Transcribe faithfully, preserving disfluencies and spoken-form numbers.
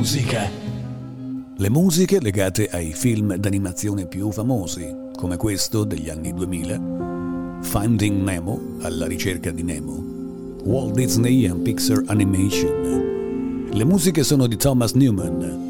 musica. Le musiche legate ai film d'animazione più famosi, come questo degli anni duemila, Finding Nemo, alla ricerca di Nemo, Walt Disney and Pixar Animation. Le musiche sono di Thomas Newman,